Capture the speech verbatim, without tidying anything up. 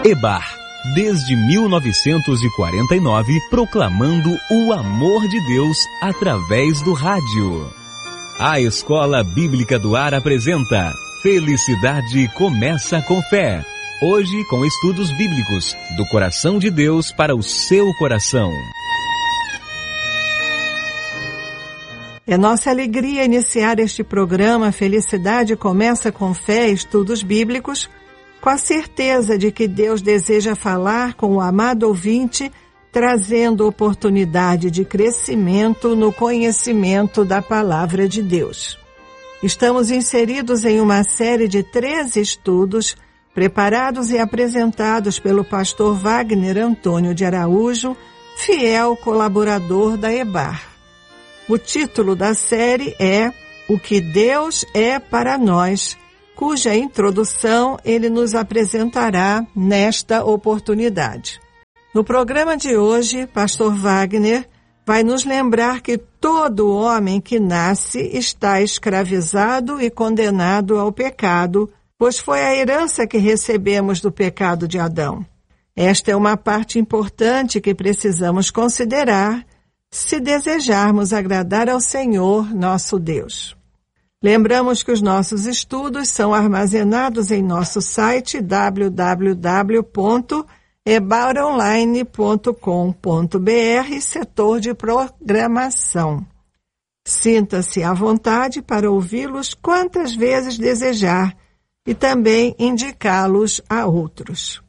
EBAR, desde mil novecentos e quarenta e nove, proclamando o amor de Deus através do rádio. A Escola Bíblica do Ar apresenta Felicidade Começa com Fé. Hoje com estudos bíblicos, do coração de Deus para o seu coração. É nossa alegria iniciar este programa Felicidade Começa com Fé, estudos bíblicos, com a certeza de que Deus deseja falar com o amado ouvinte, trazendo oportunidade de crescimento no conhecimento da Palavra de Deus. Estamos inseridos em uma série de três estudos, preparados e apresentados pelo pastor Wagner Antônio de Araújo, fiel colaborador da EBAR. O título da série é O que Deus é para nós, cuja introdução ele nos apresentará nesta oportunidade. No programa de hoje, pastor Wagner vai nos lembrar que todo homem que nasce está escravizado e condenado ao pecado, pois foi a herança que recebemos do pecado de Adão. Esta é uma parte importante que precisamos considerar se desejarmos agradar ao Senhor, nosso Deus. Lembramos que os nossos estudos são armazenados em nosso site w w w ponto ebar online ponto com ponto b r, setor de programação. Sinta-se à vontade para ouvi-los quantas vezes desejar e também indicá-los a outros.